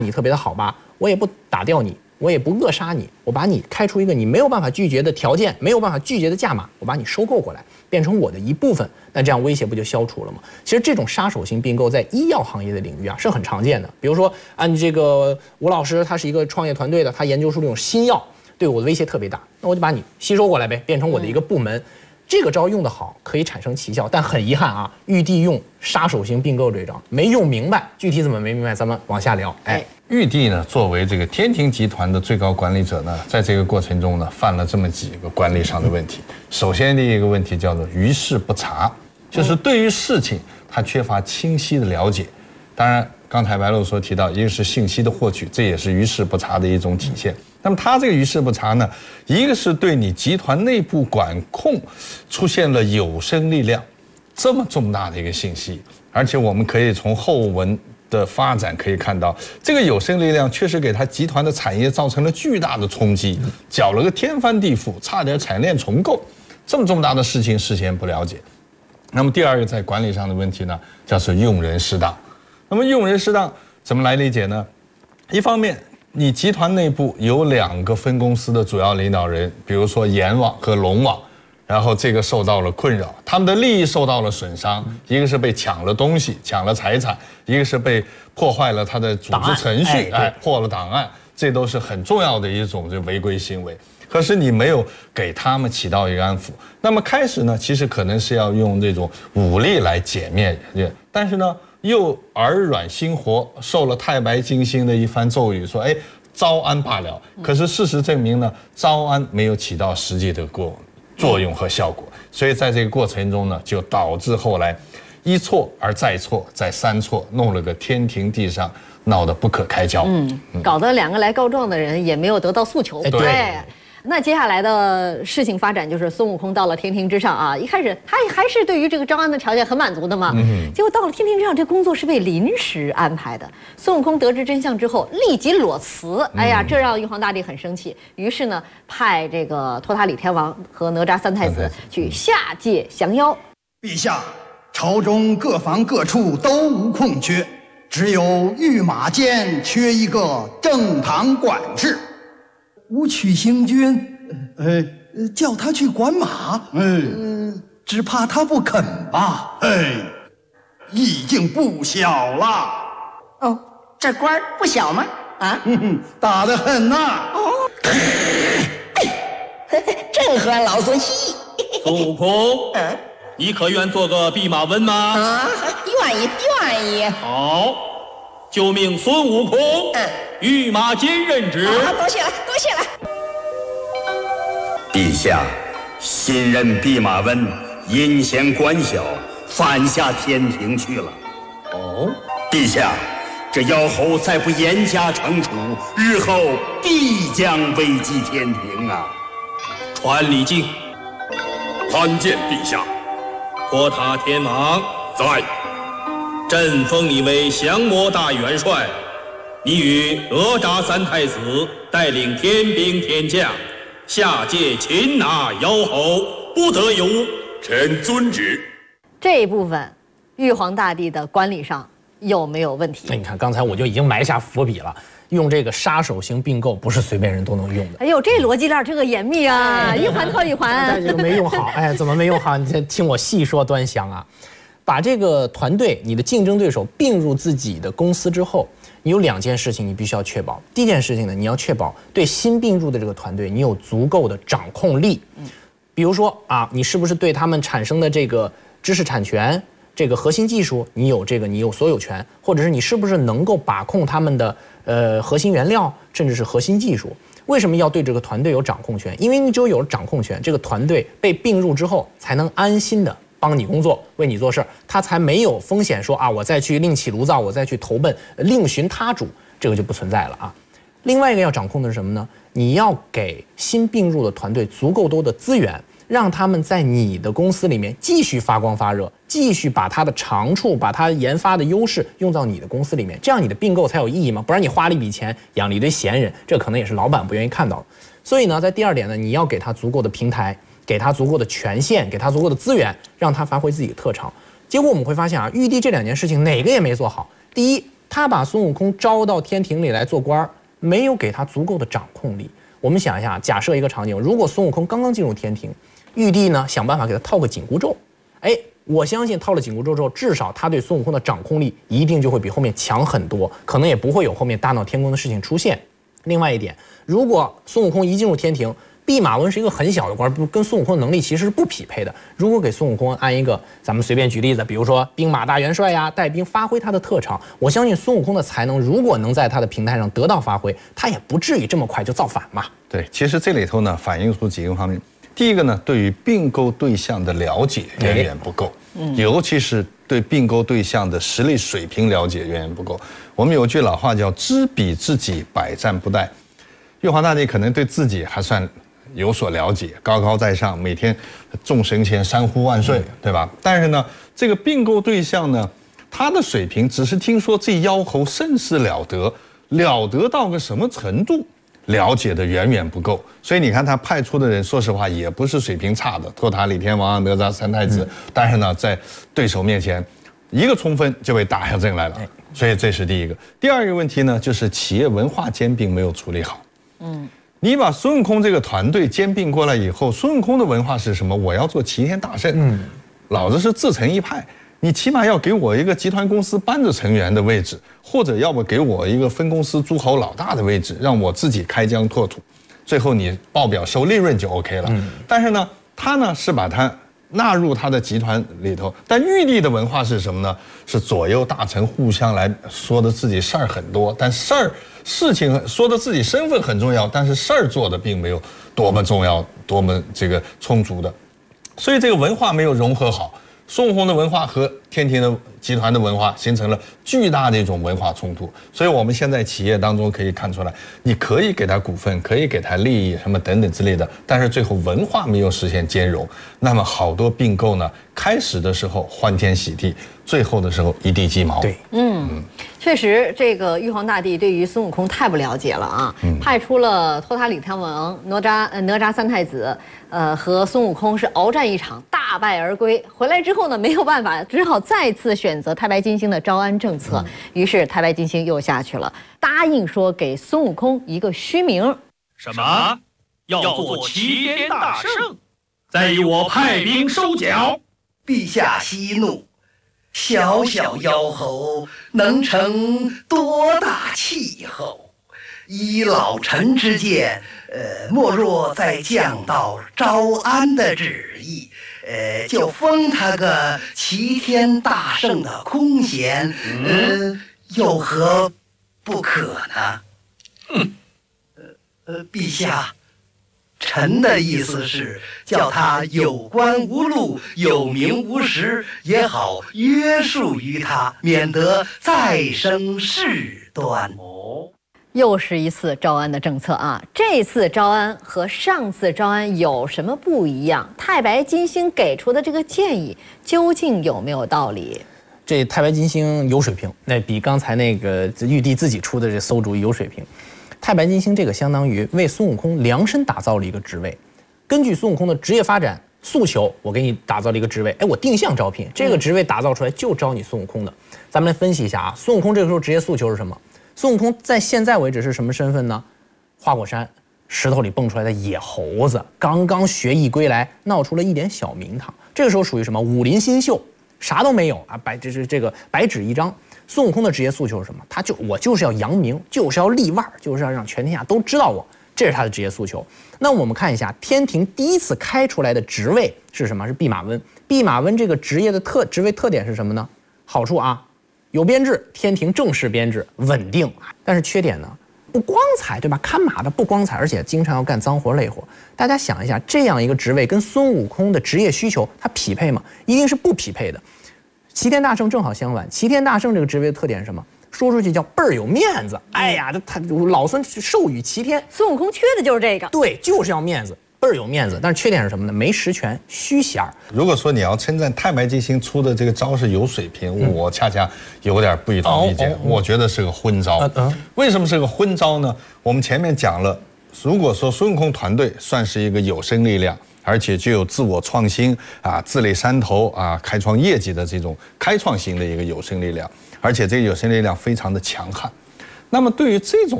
你特别的好吧，我也不打掉你，我也不扼杀你，我把你开出一个你没有办法拒绝的条件，没有办法拒绝的价码，我把你收购过来，变成我的一部分，那这样威胁不就消除了吗？其实这种杀手性并购在医药行业的领域啊是很常见的。比如说，按这个吴老师，他是一个创业团队的，他研究出这种新药，对我的威胁特别大，那我就把你吸收过来呗，变成我的一个部门。这个招用得好，可以产生奇效，但很遗憾啊，玉帝用杀手型并购这招没用明白，具体怎么没明白，咱们往下聊。 玉帝呢，作为这个天庭集团的最高管理者呢，在这个过程中呢，犯了这么几个管理上的问题。首先第一个问题叫做于事不察，就是对于事情他缺乏清晰的了解。当然，刚才白露所提到，一个是信息的获取，这也是于事不察的一种体现。那么他这个于事不察呢，一个是对你集团内部管控出现了有生力量这么重大的一个信息，而且我们可以从后文的发展可以看到，这个有生力量确实给他集团的产业造成了巨大的冲击，搅了个天翻地覆，差点产业链重构。这么重大的事情事先不了解。那么第二个在管理上的问题呢，叫做用人失当。那么用人失当怎么来理解呢？一方面，你集团内部有2个分公司的主要领导人，比如说阎王和龙王，然后这个受到了困扰，他们的利益受到了损伤，一个是被抢了东西、抢了财产，一个是被破坏了他的组织程序，破了档案，这都是很重要的一种这违规行为。可是你没有给他们起到一个安抚，那么开始呢，其实可能是要用这种武力来歼灭，但是呢，又耳软心活，受了太白金星的一番咒语，说招安罢了。可是事实证明呢，招安没有起到实际的作用和效果，所以在这个过程中呢，就导致后来一错而再错，再三错，弄了个天庭地上，闹得不可开交。 搞得2个来告状的人也没有得到诉求。 对。 那接下来的事情发展就是孙悟空到了天庭之上啊，一开始他还是对于这个招安的条件很满足的嘛，结果到了天庭之上，这工作是被临时安排的。孙悟空得知真相之后，立即裸辞，这让玉皇大帝很生气，于是呢，派这个托塔李天王和哪吒3太子去下界降妖。 陛下，朝中各房各处都无空缺，只有御马监缺一个正堂管事。吾取行军，叫他去管马，只怕他不肯吧？意境不小了。 哦，这官不小吗？啊， 大得很呐。 正合老孙心意。 孙悟空，你可愿做个弼马温吗？ 啊，愿意。 好，就命孙悟空御马监任职。 多谢了。 陛下，新任弼马温阴险官小，反下天庭去了。 哦， 陛下，这妖猴再不严加惩处，日后必将危及天庭啊！ 传礼敬。 参见陛下。 托塔天王在。 朕封你为降魔大元帅，你与哪吒3太子带领天兵天将下界擒拿妖猴，不得有误。 臣遵旨。 这一部分，玉皇大帝的管理上有没有问题？ 那你看，刚才我就已经埋下伏笔了。用这个杀手型并购不是随便人都能用的。 哎呦，这逻辑链这个严密啊，一环套一环。 但这个没用好，怎么没用好？你听我细说端详啊。把这个团队，你的竞争对手并入自己的公司之后，你有2件事情你必须要确保。第一件事情呢，你要确保对新并入的这个团队，你有足够的掌控力。比如说啊，你是不是对他们产生的这个知识产权、这个核心技术，你有所有权，或者是你是不是能够把控他们的核心原料，甚至是核心技术？为什么要对这个团队有掌控权？因为你只有有了掌控权，这个团队被并入之后，才能安心的帮你工作，为你做事，他才没有风险说啊，我再去另起炉灶，我再去投奔另寻他主，这个就不存在了啊。另外一个要掌控的是什么呢？你要给新并入的团队足够多的资源，让他们在你的公司里面继续发光发热，继续把他的长处、把他研发的优势用到你的公司里面，这样你的并购才有意义嘛。不然你花了一笔钱养了一堆闲人，这可能也是老板不愿意看到的。所以呢，在第2点呢，你要给他足够的平台，给他足够的权限，给他足够的资源，让他发挥自己的特长。结果我们会发现啊，玉帝这2件事情哪个也没做好。第一， 他把孙悟空招到天庭里来做官，没有给他足够的掌控力。我们想一下，假设一个场景，如果孙悟空刚刚进入天庭，玉帝呢想办法给他套个紧箍咒，我相信套了紧箍咒之后，至少他对孙悟空的掌控力一定就会比后面强很多，可能也不会有后面大闹天宫的事情出现。另外一点，如果孙悟空一进入天庭，弼马温是一个很小的官，跟孙悟空的能力其实是不匹配的。如果给孙悟空安一个，咱们随便举例子，比如说兵马大元帅呀，带兵发挥他的特长，我相信孙悟空的才能如果能在他的平台上得到发挥，他也不至于这么快就造反嘛。 对，其实这里头呢反映出几个方面。第一个呢，对于并购对象的了解远远不够，尤其是对并购对象的实力水平了解远远不够。我们有句老话叫“知彼知己，百战不殆”。玉皇大帝可能对自己还算有所了解，高高在上，每天众神前山呼万岁，对吧？但是呢，这个并购对象呢，他的水平只是听说这妖猴甚是了得，了得到个什么程度？了解的远远不够，所以你看他派出的人，说实话也不是水平差的，托塔李天王、哪吒三太子，但是呢，在对手面前，一个冲锋就被打下阵来了，所以这是第一个。第二个问题呢，就是企业文化兼并没有处理好。你把孙悟空这个团队兼并过来以后，孙悟空的文化是什么？我要做齐天大圣，老子是自成一派。你起码要给我一个集团公司班子成员的位置，或者要么给我一个分公司诸侯老大的位置，让我自己开疆拓土，最后你报表收利润就 OK 了。但是呢，他呢是把它纳入他的集团里头，但玉帝的文化是什么呢？是左右大臣互相来说的自己事儿很多，但事情说的自己身份很重要，但是事儿做的并没有多么重要，多么这个充足的，所以这个文化没有融合好。孙悟空的文化和天庭的集团的文化形成了巨大的一种文化冲突，所以我们现在企业当中可以看出来，你可以给他股份，可以给他利益什么等等之类的，但是最后文化没有实现兼容，那么好多并购呢，开始的时候欢天喜地，最后的时候一地鸡毛。 对， 确实，这个玉皇大帝对于孙悟空太不了解了啊！派出了托塔李天王、哪吒三太子，和孙悟空是鏖战一场，大败而归。回来之后呢，没有办法，只好再次选择太白金星的招安政策。于是太白金星又下去了，答应说给孙悟空一个虚名。 什么？要做齐天大圣，再与我派兵收缴。 陛下息怒。小小妖猴能成多大气候？依老臣之见，莫若再降到招安的旨意，就封他个齐天大圣的空衔，有何不可呢？陛下。臣的意思是，叫他有官无禄，有名无实，也好约束于他，免得再生事端。 又是一次招安的政策啊！这次招安和上次招安有什么不一样？太白金星给出的这个建议究竟有没有道理？ 这太白金星有水平，那比刚才那个玉帝自己出的这馊主意有水平。太白金星这个相当于为孙悟空量身打造了一个职位，根据孙悟空的职业发展诉求，我给你打造了一个职位，我定向招聘，这个职位打造出来就招你孙悟空的。咱们来分析一下啊，孙悟空这个时候职业诉求是什么？孙悟空在现在为止是什么身份呢？花果山石头里蹦出来的野猴子，刚刚学艺归来，闹出了一点小名堂，这个时候属于什么？武林新秀，啥都没有啊，这个白纸一张。孙悟空的职业诉求是什么？我就是要扬名，就是要立腕，就是要让全天下都知道我，这是他的职业诉求。那我们看一下天庭第一次开出来的职位是什么？是弼马温。弼马温这个职业的职位特点是什么呢？好处啊，有编制，天庭正式编制，稳定。但是缺点呢，不光彩，对吧？看马的不光彩，而且经常要干脏活累活。大家想一下，这样一个职位跟孙悟空的职业需求，它匹配吗？一定是不匹配的。齐天大圣正好相反，齐天大圣这个职位的特点是什么？说出去叫倍儿有面子。哎呀，他老孙授予齐天， 孙悟空缺的就是这个。 对，就是要面子，倍儿有面子。但是缺点是什么呢？没实权，虚衔。 如果说你要称赞太白金星出的这个招是有水平，我恰恰有点不予同意见。我觉得是个昏招。为什么是个昏招呢？我们前面讲了，如果说孙悟空团队算是一个有生力量， 而且具有自我创新啊、自立山头啊、开创业绩的这种开创型的一个有生力量，而且这个有生力量非常的强悍。那么对于这种